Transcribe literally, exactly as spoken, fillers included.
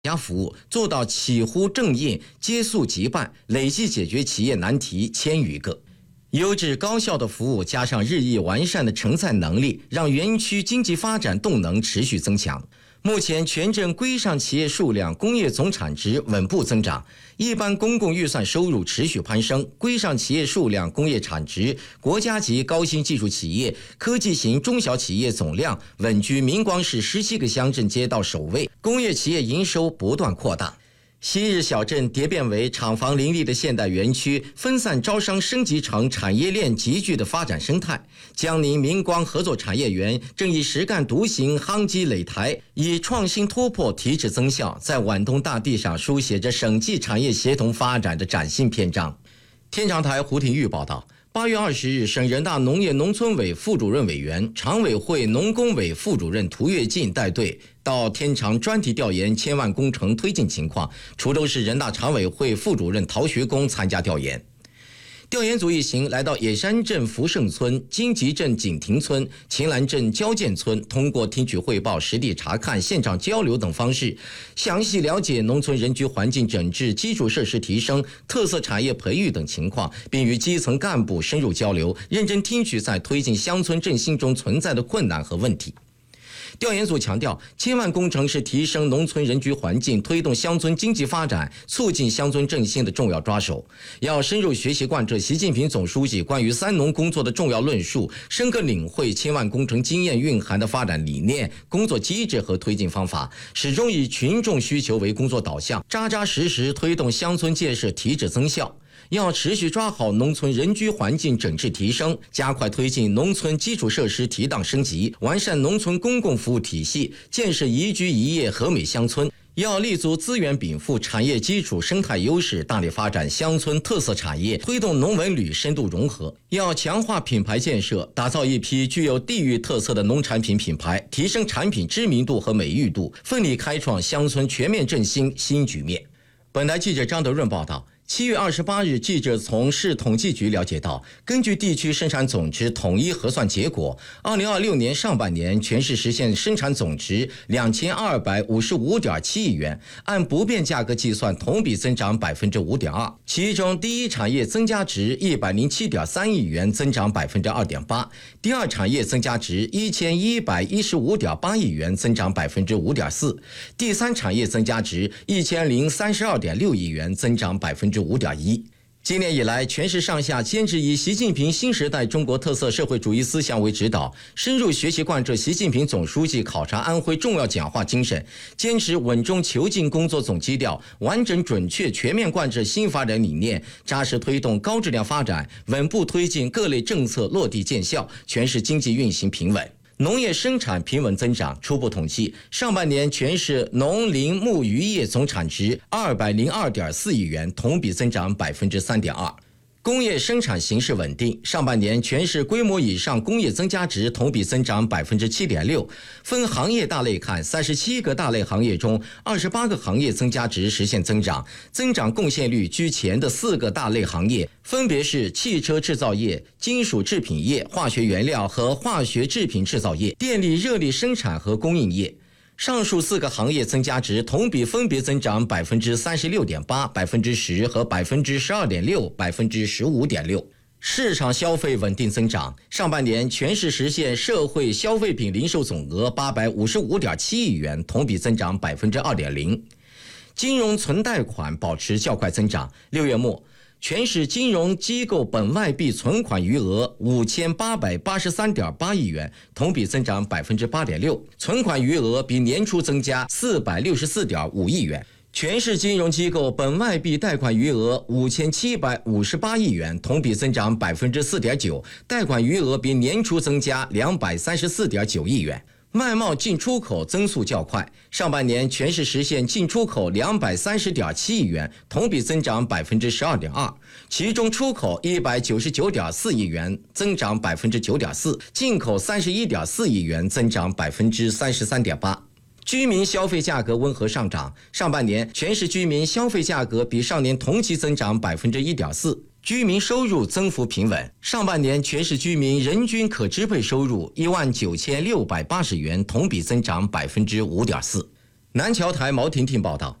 家服务做到起呼正应、接诉即办，累计解决企业难题千余个。优质高效的服务加上日益完善的承载能力，让园区经济发展动能持续增强。目前全镇规上企业数量、工业总产值稳步增长，一般公共预算收入持续攀升，规上企业数量、工业产值、国家级高新技术企业、科技型中小企业总量稳居明光市十七个乡镇街道首位，工业企业营收不断扩大。昔日小镇蝶变为厂房林立的现代园区，分散招商升级成产业链集聚的发展生态。江宁明光合作产业园正以实干独行夯基垒台，以创新突破提质增效，在皖东大地上书写着省际产业协同发展的崭新篇章。天长台胡廷玉报道，八月二十日，省人大农业农村委副主任委员、常委会农工委副主任涂跃进带队到天长专题调研千万工程推进情况。滁州市人大常委会副主任陶学功参加调研。调研组一行来到野山镇福盛村、金吉镇景亭村、秦岚镇交建村，通过听取汇报、实地查看、现场交流等方式，详细了解农村人居环境整治、基础设施提升、特色产业培育等情况，并与基层干部深入交流，认真听取在推进乡村振兴中存在的困难和问题。调研组强调，千万工程是提升农村人居环境、推动乡村经济发展、促进乡村振兴的重要抓手，要深入学习贯彻习近平总书记关于三农工作的重要论述，深刻领会千万工程经验蕴含的发展理念、工作机制和推进方法，始终以群众需求为工作导向，扎扎实实推动乡村建设提质增效。要持续抓好农村人居环境整治提升，加快推进农村基础设施提档升级，完善农村公共服务体系，建设宜居宜业和美乡村。要立足资源禀赋、产业基础、生态优势，大力发展乡村特色产业，推动农文旅深度融合。要强化品牌建设，打造一批具有地域特色的农产品品牌，提升产品知名度和美誉度，奋力开创乡村全面振兴新局面。本台记者张德润报道。七月二十八日，记者从市统计局了解到，根据地区生产总值统一核算结果，二零二六年上半年全市实现生产总值两千二百五十五点七亿元，按不变价格计算，同比增长百分之五点二。其中，第一产业增加值一百零七点三亿元，增长百分之二点八；第二产业增加值一千一百一十五点八亿元，增长百分之五点四；第三产业增加值一千零三十二点六亿元，增长百分之五点一。今年以来，全市上下坚持以习近平新时代中国特色社会主义思想为指导，深入学习贯彻习近平总书记考察安徽重要讲话精神，坚持稳中求进工作总基调，完整准确全面贯彻新发展理念，扎实推动高质量发展，稳步推进各类政策落地见效，全市经济运行平稳。农业生产平稳增长。初步统计，上半年全市农林牧渔业总产值二百零二点四亿元，同比增长百分之三点二。工业生产形势稳定，上半年全市规模以上工业增加值同比增长百分之七点六。分行业大类看，三十七个大类行业中，二十八个行业增加值实现增长，增长贡献率居前的四个大类行业分别是汽车制造业、金属制品业、化学原料和化学制品制造业、电力热力生产和供应业。上述四个行业增加值同比分别增长百分之三十六点八、百分之十和百分之十二点六、百分之十五点六。市场消费稳定增长，上半年全市实现社会消费品零售总额八百五十五点七亿元，同比增长百分之二点零。金融存贷款保持较快增长，六月末。全市金融机构本外币存款余额五千八百八十三点八亿元，同比增长百分之八点六，存款余额比年初增加四百六十四点五亿元。全市金融机构本外币贷款余额五千七百五十八亿元，同比增长百分之四点九，贷款余额比年初增加两百三十四点九亿元。外贸进出口增速较快，上半年全市实现进出口两百三十点七亿元，同比增长百分之十二点二，其中出口一百九十九点四亿元，增长百分之九点四，进口三十一点四亿元，增长百分之三十三点八。居民消费价格温和上涨，上半年全市居民消费价格比上年同期增长百分之一点四。居民收入增幅平稳，上半年全市居民人均可支配收入一万九千六百八十元，同比增长百分之五点四。 南桥台毛婷婷报道。